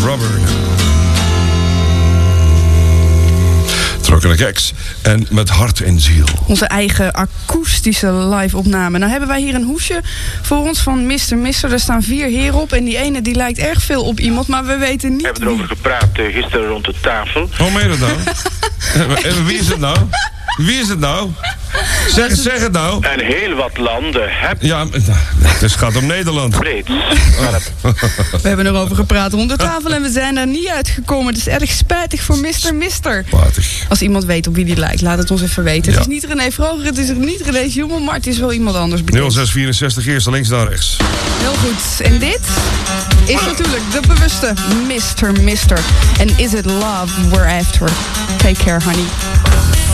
Rubber. Trokkende Keks. En met hart en ziel. Onze eigen akoestische live-opname. Nou hebben wij hier een hoesje voor ons van Mr. Mister. Daar staan 4 heren op. En die ene die lijkt erg veel op iemand, maar we weten niet. We hebben erover gepraat gisteren rond de tafel. Hoe meen je dat nou? Wie is het nou? Wie is het nou? Zeg het nou. En heel wat landen hebben... Ja, het gaat om Nederland. Breed. We hebben erover gepraat rond de tafel en we zijn er niet uitgekomen. Het is erg spijtig voor Mr. Mister. Spijtig. Als iemand weet op wie die lijkt, laat het ons even weten. Ja. Het is niet René Vroger, het is niet René Sjoemel, maar het is wel iemand anders bekend. 0664 eerst links naar rechts. Heel goed. En dit is natuurlijk de bewuste Mr. Mister. En Is It Love We're After? Take care, honey.